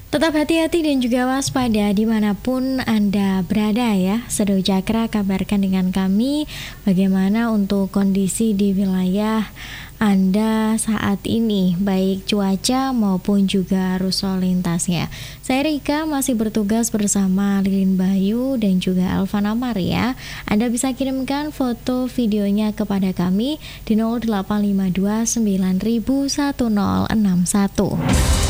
Tetap hati-hati dan juga waspada dimanapun Anda berada ya. Sedo Cakra kabarkan dengan kami bagaimana untuk kondisi di wilayah Anda saat ini, baik cuaca maupun juga arus lalu lintasnya. Saya Rika masih bertugas bersama Lilin Bayu dan juga Alvana Maria. Anda bisa kirimkan foto videonya kepada kami di 0852 9000 1061.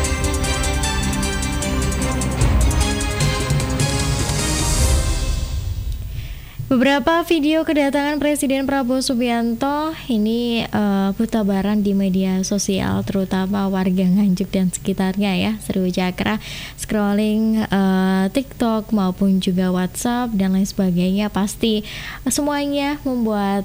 Beberapa video kedatangan Presiden Prabowo Subianto ini bertebaran di media sosial, terutama warga Nganjuk dan sekitarnya ya. Seru Cakra scrolling TikTok maupun juga WhatsApp dan lain sebagainya, pasti semuanya membuat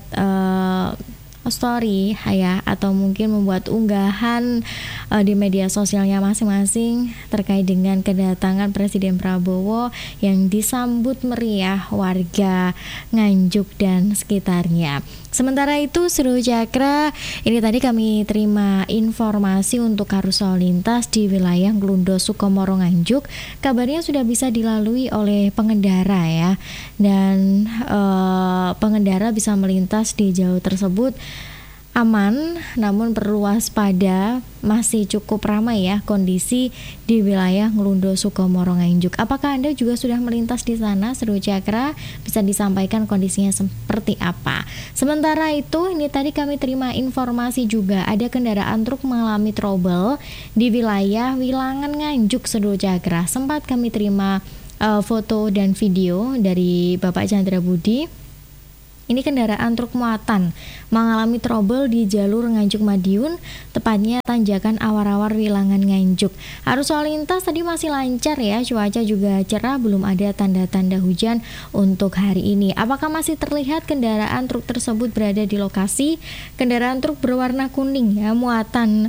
story ya, atau mungkin membuat unggahan di media sosialnya masing-masing terkait dengan kedatangan Presiden Prabowo yang disambut meriah warga Nganjuk dan sekitarnya. Sementara itu Seru Cakra, ini tadi kami terima informasi untuk arus lalu lintas di wilayah Nglundo Sukomoro Nganjuk, kabarnya sudah bisa dilalui oleh pengendara ya, dan pengendara bisa melintas di jalur tersebut aman, namun perlu waspada, masih cukup ramai ya kondisi di wilayah Nglundo Sukomoro Nganjuk. Apakah Anda juga sudah melintas di sana, Seru Cakra? Bisa disampaikan kondisinya seperti apa? Sementara itu, ini tadi kami terima informasi juga ada kendaraan truk mengalami trouble di wilayah Wilangan Nganjuk, Seru Cakra. Sempat kami terima foto dan video dari Bapak Chandra Budi. Ini kendaraan truk muatan mengalami trouble di jalur Nganjuk Madiun, tepatnya tanjakan Awar-Awar Wilangan Nganjuk. Arus lalu lintas tadi masih lancar ya, cuaca juga cerah, belum ada tanda-tanda hujan untuk hari ini. Apakah masih terlihat kendaraan truk tersebut berada di lokasi? Kendaraan truk berwarna kuning ya, muatan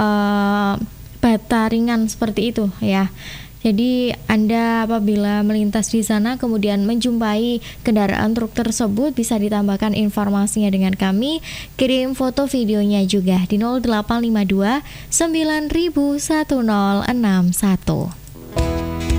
bata ringan seperti itu ya. Jadi Anda apabila melintas di sana kemudian menjumpai kendaraan truk tersebut, bisa ditambahkan informasinya dengan kami. Kirim foto videonya juga di 0852 9000 1061.